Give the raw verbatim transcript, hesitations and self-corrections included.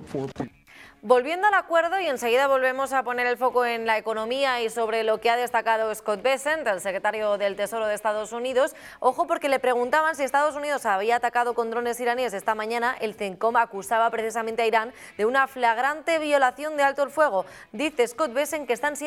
Volviendo al acuerdo, y enseguida volvemos a poner el foco en la economía y sobre lo que ha destacado Scott Bessent, el secretario del Tesoro de Estados Unidos. Ojo, porque le preguntaban si Estados Unidos había atacado con drones iraníes esta mañana. El CENTCOM acusaba precisamente a Irán de una flagrante violación de alto el fuego. Dice Scott Bessent que están siendo